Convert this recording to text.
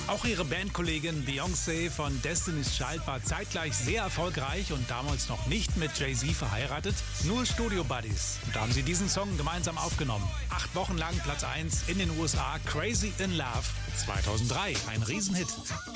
Auch ihre Bandkollegin Beyoncé von Destiny's Child war zeitgleich sehr erfolgreich und damals noch nicht mit Jay-Z verheiratet, nur Studio-Buddies. Und da haben sie diesen Song gemeinsam aufgenommen. 8 Wochen lang Platz 1 in den USA, Crazy in Love 2003, ein Riesenhit.